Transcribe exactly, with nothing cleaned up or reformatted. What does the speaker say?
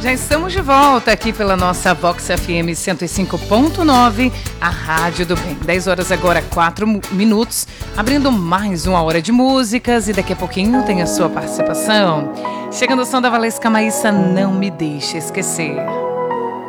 Já estamos de volta aqui pela nossa Vox F M cento e cinco ponto nove, a Rádio do Bem. dez horas agora, quatro minutos, abrindo mais uma hora de músicas e daqui a pouquinho tem a sua participação. Chegando o som da Valesca Maíssa, Não Me Deixe Esquecer.